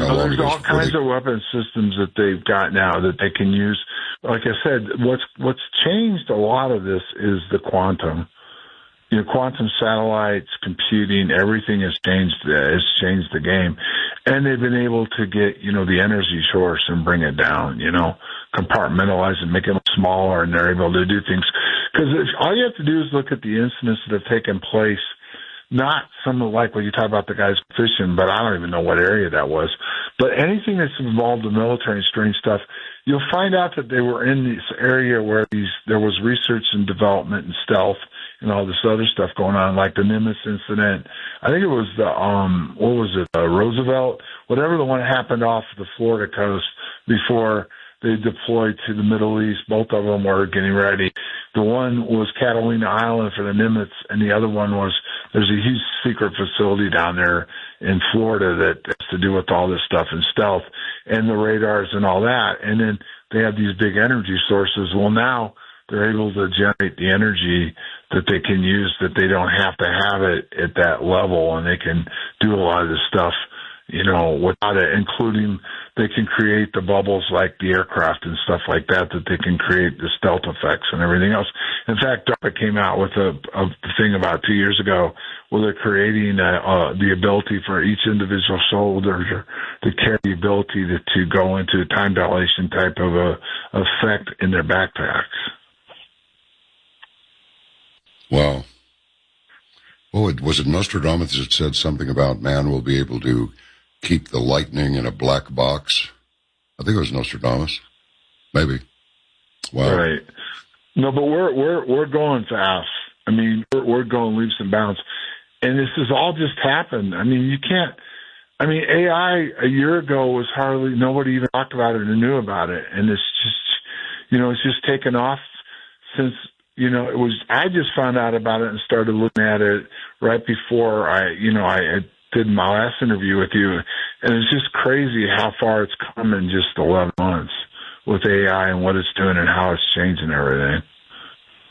long there's it is all before kinds of weapon systems that they've got now that they can use. Like I said, what's changed a lot of this is the quantum. Quantum satellites, computing, everything has changed the game. And they've been able to get, the energy source and bring it down, compartmentalize it, make it smaller, and they're able to do things. Because all you have to do is look at the incidents that have taken place, not some of like when you talk about the guys fishing, but I don't even know what area that was. But anything that's involved in military and strange stuff, you'll find out that they were in this area where there was research and development and stealth and all this other stuff going on, like the Nimitz incident. I think it was Roosevelt, whatever the one that happened off the Florida coast before they deployed to the Middle East. Both of them were getting ready. The one was Catalina Island for the Nimitz, and the other one was there's a huge secret facility down there in Florida that has to do with all this stuff and stealth and the radars and all that. And then they have these big energy sources. Well, now they're able to generate the energy that they can use, that they don't have to have it at that level, and they can do a lot of this stuff, without it, including they can create the bubbles like the aircraft and stuff like that they can create the stealth effects and everything else. In fact, DARPA came out with a thing about 2 years ago where they're creating the ability for each individual soldier to carry the ability to go into a time dilation type of a effect in their backpacks. Wow. Oh, was it Nostradamus that said something about man will be able to keep the lightning in a black box? I think it was Nostradamus. Maybe. Wow. Right. No, but we're going fast. I mean, we're going leaps and bounds. And this has all just happened. I mean, AI a year ago was nobody even talked about it or knew about it. And it's just, it's just taken off since, I just found out about it and started looking at it right before I did my last interview with you. And it's just crazy how far it's come in just 11 months with AI and what it's doing and how it's changing everything.